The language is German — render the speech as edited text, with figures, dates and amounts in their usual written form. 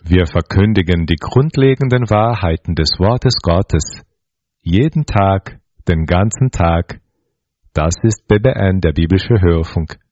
Wir verkündigen die grundlegenden Wahrheiten des Wortes Gottes. Jeden Tag, den ganzen Tag. Das ist BBN, der biblische Hörfunk.